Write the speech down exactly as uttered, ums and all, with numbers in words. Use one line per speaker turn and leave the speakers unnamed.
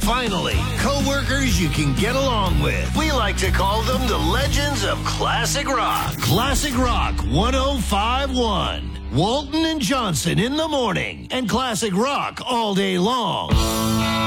Finally, co-workers you can get along with. We like to call them the legends of classic rock. Classic Rock one oh five point one. Walton and Johnson in the morning, and classic rock all day long.